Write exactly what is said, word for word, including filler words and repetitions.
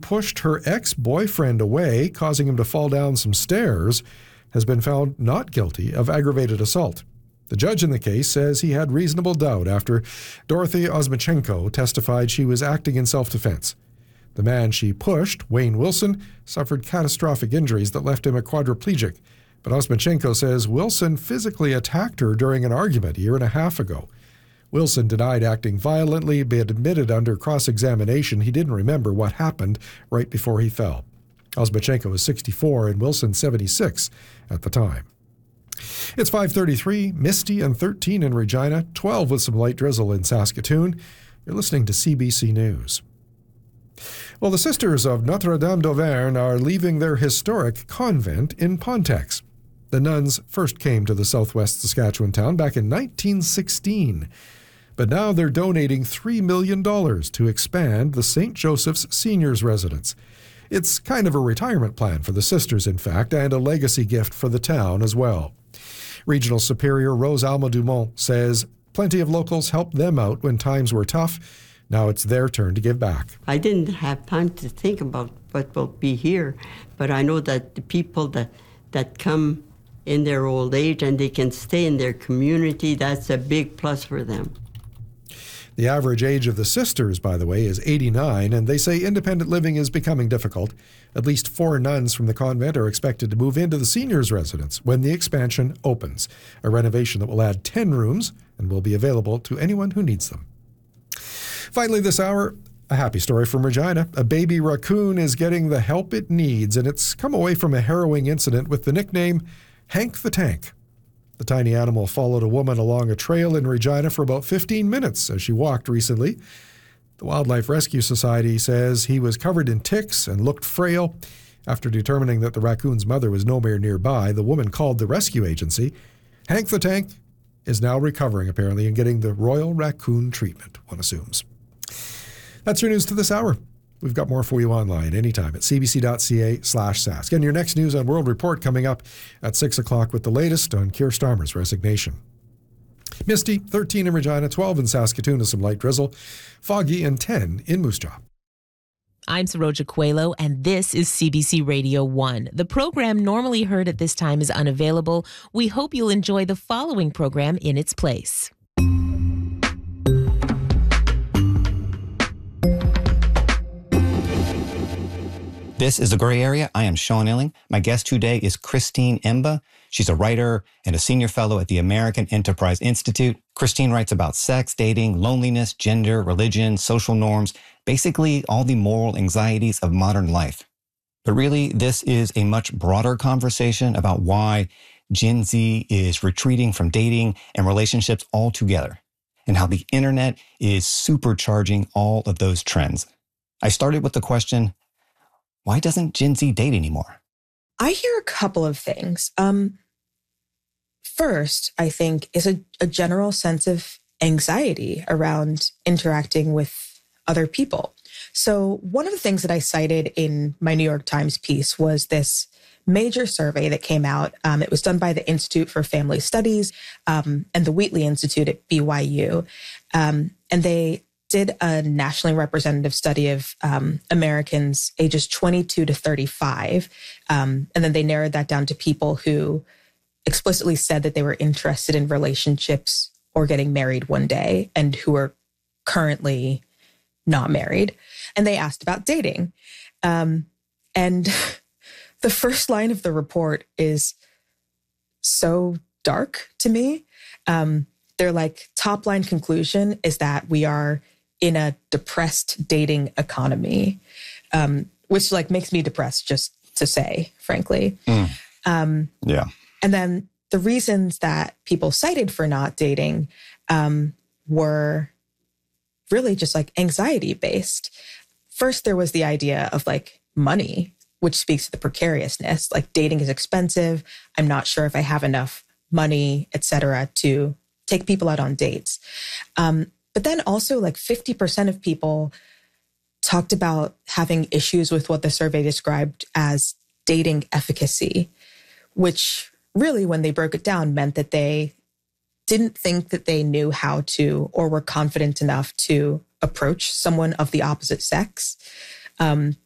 pushed her ex-boyfriend away, causing him to fall down some stairs, has been found not guilty of aggravated assault. The judge in the case says he had reasonable doubt after Dorothy Osmachenko testified she was acting in self-defense. The man she pushed, Wayne Wilson, suffered catastrophic injuries that left him a quadriplegic. But Osmachenko says Wilson physically attacked her during an argument a year and a half ago. Wilson denied acting violently, but admitted under cross-examination he didn't remember what happened right before he fell. Osmachenko was sixty-four and Wilson seventy-six at the time. It's five thirty-three, misty and thirteen in Regina, twelve with some light drizzle in Saskatoon. You're listening to C B C News. Well, the Sisters of Notre-Dame d'Auvergne are leaving their historic convent in Pontex. The nuns first came to the southwest Saskatchewan town back in nineteen sixteen. But now they're donating three million dollars to expand the Saint Joseph's Seniors Residence. It's kind of a retirement plan for the sisters, in fact, and a legacy gift for the town as well. Regional Superior Rose Alma-Dumont says plenty of locals helped them out when times were tough. Now it's their turn to give back. I didn't have time to think about what will be here, but I know that the people that, that come in their old age and they can stay in their community, that's a big plus for them. The average age of the sisters, by the way, is eighty-nine, and they say independent living is becoming difficult. At least four nuns from the convent are expected to move into the seniors' residence when the expansion opens, a renovation that will add ten rooms and will be available to anyone who needs them. Finally this hour, a happy story from Regina. A baby raccoon is getting the help it needs, and it's come away from a harrowing incident with the nickname Hank the Tank. The tiny animal followed a woman along a trail in Regina for about fifteen minutes as she walked recently. The Wildlife Rescue Society says he was covered in ticks and looked frail. After determining that the raccoon's mother was nowhere nearby, the woman called the rescue agency. Hank the Tank is now recovering, apparently, and getting the Royal Raccoon treatment, one assumes. That's your news to this hour. We've got more for you online anytime at cbc.ca slash sask. And your next News on World Report coming up at six o'clock with the latest on Keir Starmer's resignation. Misty, thirteen in Regina, twelve in Saskatoon with some light drizzle, foggy and ten in Moose Jaw. I'm Saroja Coelho, and this is C B C Radio one. The program normally heard at this time is unavailable. We hope you'll enjoy the following program in its place. This is The Gray Area. I am Sean Illing. My guest today is Christine Emba. She's a writer and a senior fellow at the American Enterprise Institute. Christine writes about sex, dating, loneliness, gender, religion, social norms, basically all the moral anxieties of modern life. But really, this is a much broader conversation about why Gen Z is retreating from dating and relationships altogether, and how the internet is supercharging all of those trends. I started with the question, why doesn't Gen Z date anymore? I hear a couple of things. Um, first, I think, is a, a general sense of anxiety around interacting with other people. So one of the things that I cited in my New York Times piece was this major survey that came out. Um, it was done by the Institute for Family Studies um, and the Wheatley Institute at B Y U. Um, and they did a nationally representative study of um, Americans ages twenty-two to thirty-five. Um, and then they narrowed that down to people who explicitly said that they were interested in relationships or getting married one day and who are currently not married. And they asked about dating. Um, and the first line of the report is so dark to me. Um, their like top line conclusion is that we are in a depressed dating economy, um, which like makes me depressed just to say, frankly. Mm. Um, yeah. And then the reasons that people cited for not dating um, were really just like anxiety based. First, there was the idea of like money, which speaks to the precariousness. Like dating is expensive. I'm not sure if I have enough money, et cetera, to take people out on dates. Um, But then also like fifty percent of people talked about having issues with what the survey described as dating efficacy, which really, when they broke it down, meant that they didn't think that they knew how to or were confident enough to approach someone of the opposite sex. Um,